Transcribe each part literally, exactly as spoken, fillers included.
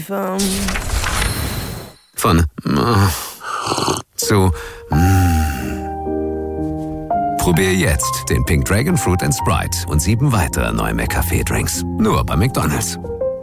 Von äh, zu mm. Probier jetzt den Pink Dragon Fruit and Sprite und sieben weitere neue McCafé-Drinks. Nur bei McDonald's.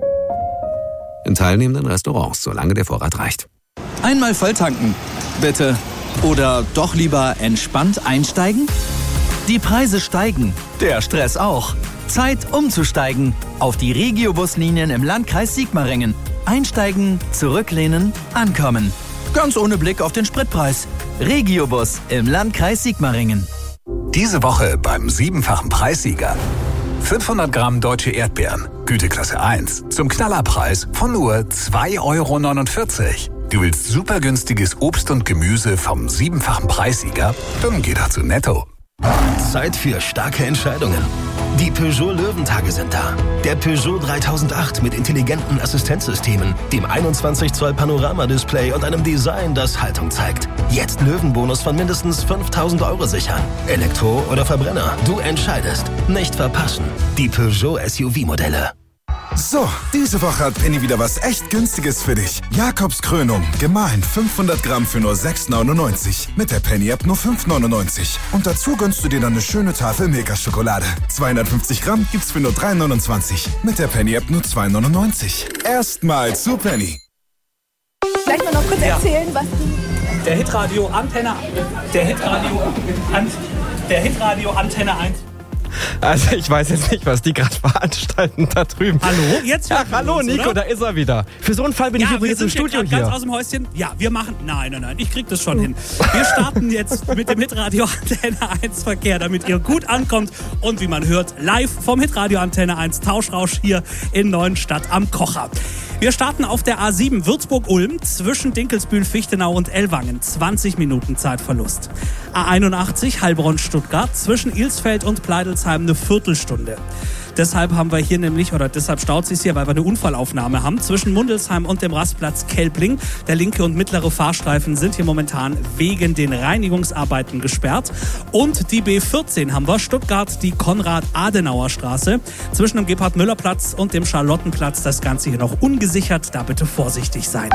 In teilnehmenden Restaurants, solange der Vorrat reicht. Einmal volltanken, bitte. Oder doch lieber entspannt einsteigen? Die Preise steigen, der Stress auch. Zeit umzusteigen auf die Regiobus-Linien im Landkreis Sigmaringen. Einsteigen, zurücklehnen, ankommen. Ganz ohne Blick auf den Spritpreis. Regiobus im Landkreis Sigmaringen. Diese Woche beim siebenfachen Preissieger. fünfhundert Gramm deutsche Erdbeeren, Güteklasse eins, zum Knallerpreis von nur zwei Euro neunundvierzig. Du willst super günstiges Obst und Gemüse vom siebenfachen Preissieger? Dann geh doch zu Netto. Zeit für starke Entscheidungen. Die Peugeot Löwentage sind da. Der Peugeot dreitausendacht mit intelligenten Assistenzsystemen, dem einundzwanzig Zoll Panoramadisplay und einem Design, das Haltung zeigt. Jetzt Löwenbonus von mindestens fünftausend Euro sichern. Elektro oder Verbrenner, du entscheidest. Nicht verpassen. Die Peugeot S U V-Modelle. So, diese Woche hat Penny wieder was echt Günstiges für dich. Jakobs Krönung, gemahlen fünfhundert Gramm für nur sechs neunundneunzig. Mit der Penny-App nur fünf neunundneunzig. Und dazu gönnst du dir dann eine schöne Tafel Milka-Schokolade. zweihundertfünfzig Gramm gibt's für nur drei neunundzwanzig. Mit der Penny-App nur zwei neunundneunzig. Erstmal zu Penny. Vielleicht mal noch kurz Ja. erzählen, was Der Hitradio Antenne, der Hitradio, An, der Hitradio Antenne eins. Also ich weiß jetzt nicht, was die gerade veranstalten da drüben. Hallo, jetzt Ja, hören wir hallo uns, Nico, oder? da ist er wieder. Für so einen Fall bin Ja, ich wir übrigens im sind hier Studio grad ganz hier. aus dem Häuschen. Ja, wir machen... Nein, nein, nein, ich krieg das schon hin. Wir starten jetzt mit dem Hitradio Antenne eins Verkehr, damit ihr gut ankommt. Und wie man hört, live vom Hitradio Antenne eins Tauschrausch hier in Neuenstadt am Kocher. Wir starten auf der A sieben Würzburg-Ulm zwischen Dinkelsbühl, Fichtenau und Ellwangen. zwanzig Minuten Zeitverlust. A einundachtzig Heilbronn-Stuttgart zwischen Ilsfeld und Pleidelsheim eine Viertelstunde. Deshalb haben wir hier nämlich, oder deshalb staut sich hier, weil wir eine Unfallaufnahme haben, zwischen Mundelsheim und dem Rastplatz Kelbling. Der linke und mittlere Fahrstreifen sind hier momentan wegen den Reinigungsarbeiten gesperrt. Und die B vierzehn haben wir, Stuttgart, die Konrad-Adenauer-Straße. Zwischen dem Gebhard-Müller-Platz und dem Charlottenplatz das Ganze hier noch ungesichert. Da bitte vorsichtig sein.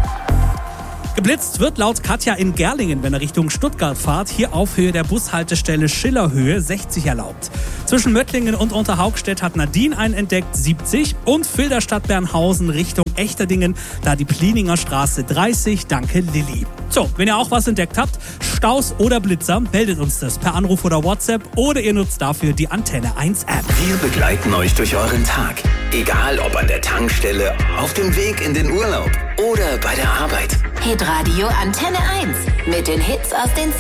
Geblitzt wird laut Katja in Gerlingen, wenn er Richtung Stuttgart fahrt, hier auf Höhe der Bushaltestelle Schillerhöhe sechzig erlaubt. Zwischen Möttlingen und Unterhaugstedt hat Nadine einen entdeckt, siebzig. Und Filderstadt Bernhausen Richtung Echterdingen, da die Plininger Straße dreißig. Danke Lilly. So, wenn ihr auch was entdeckt habt, Staus oder Blitzer, meldet uns das per Anruf oder WhatsApp oder ihr nutzt dafür die Antenne eins App. Wir begleiten euch durch euren Tag. Egal ob an der Tankstelle, auf dem Weg in den Urlaub oder bei der Arbeit. Hitradio Antenne eins mit den Hits aus den